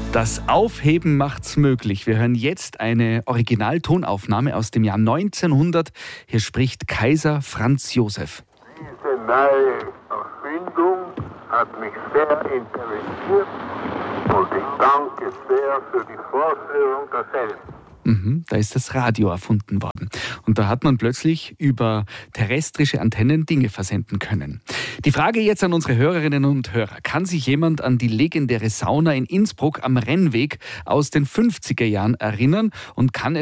Das Aufheben macht's möglich. Wir hören jetzt eine Originaltonaufnahme aus dem Jahr 1900. Hier spricht Kaiser Franz Josef. Diese neue Erfindung hat mich sehr interessiert und ich danke sehr für die Vorführung derselben. Da ist das Radio erfunden worden. Und da hat man plötzlich über terrestrische Antennen Dinge versenden können. Die Frage jetzt an unsere Hörerinnen und Hörer. Kann sich jemand an die legendäre Sauna in Innsbruck am Rennweg aus den 50er Jahren erinnern und kann